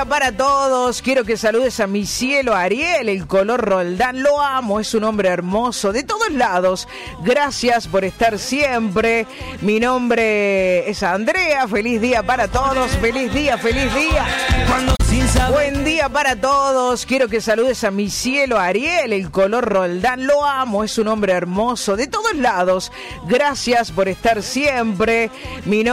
día para todos. Quiero que saludes a mi cielo Ariel, el color Roldán. Lo amo, es un hombre hermoso de todos lados. Gracias por estar siempre. Mi nombre es Andrea. Feliz día para todos. Feliz día, feliz día. Buen día para todos. Quiero que saludes a mi cielo Ariel, el color Roldán. Lo amo, es un hombre hermoso de todos lados. Gracias por estar siempre. Mi nombre